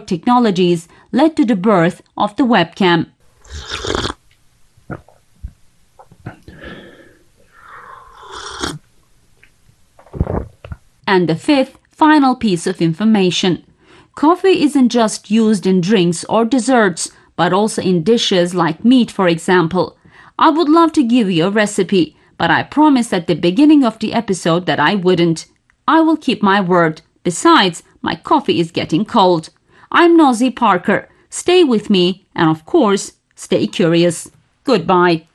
technologies led to the birth of the webcam. And the fifth, final piece of information. Coffee isn't just used in drinks or desserts, but also in dishes like meat, for example. I would love to give you a recipe, but I promised at the beginning of the episode that I wouldn't. I will keep my word. Besides, my coffee is getting cold. I'm Nosy Parker. Stay with me and, of course, stay curious. Goodbye.